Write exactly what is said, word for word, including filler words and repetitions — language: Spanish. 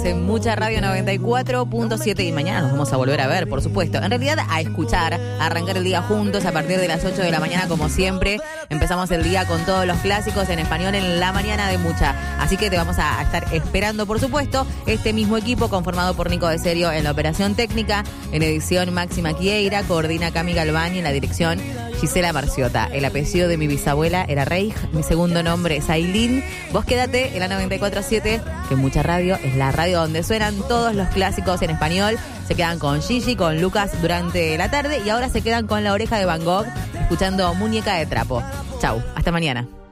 Estamos en Mucha Radio noventa y cuatro punto siete y mañana nos vamos a volver a ver, por supuesto. En realidad a escuchar, a arrancar el día juntos a partir de las ocho de la mañana como siempre. Empezamos el día con todos los clásicos en español en la mañana de Mucha. Así que te vamos a estar esperando, por supuesto, este mismo equipo conformado por Nico de Serio en la operación técnica, en edición Máxima Quieira, coordina Cami Galvani, en la dirección Gisela Marciota. El apellido de mi bisabuela era Reich, mi segundo nombre es Ailín. Vos quédate en la noventa y cuatro punto siete, que Mucha Radio es la radio donde suenan todos los clásicos en español. Se quedan con Gigi, con Lucas durante la tarde y ahora se quedan con La Oreja de Van Gogh, escuchando Muñeca de Trapo. Chau, hasta mañana.